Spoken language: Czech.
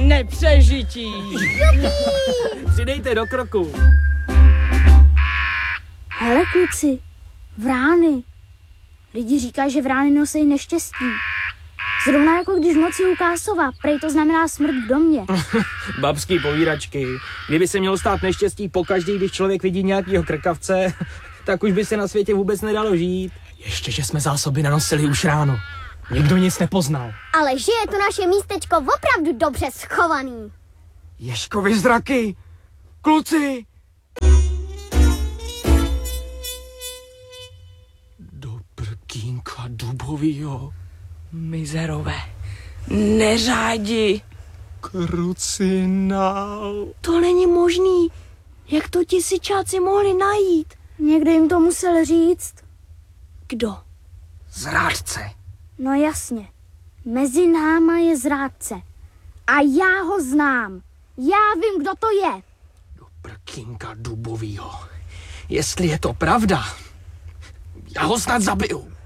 nepřežití. Přidejte do kroku. Hele kluci, vrány. Lidi říkají, že vrány nosí neštěstí. Zrovna jako když v noci u Kásova, prej to znamená smrt v domě. Babský povíračky. Kdyby se mělo stát neštěstí pokaždý, když člověk vidí nějakýho krkavce, tak už by se na světě vůbec nedalo žít. Ještě, že jsme zásoby nanosili už ráno. Nikdo nic nepoznal. Ale že je to naše místečko opravdu dobře schovaný. Ježkovi zraky! Kluci! Do prkínka dubovýho. Mizerové, neřádi. Krucinál. To není možný. Jak to ti sičáci mohli najít? Někdo jim to musel říct. Kdo? Zrádce. No jasně, mezi náma je zrádce. A já ho znám. Já vím, kdo to je. Do prkínka dubovýho. Jestli je to pravda, já ho snad zabiju.